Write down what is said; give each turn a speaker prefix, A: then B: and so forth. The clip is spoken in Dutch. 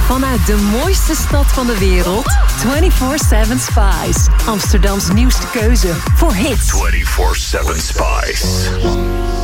A: Vanuit de mooiste stad van de wereld. 24/7 Spice. Amsterdams nieuwste keuze voor hits.
B: 24/7 Spice.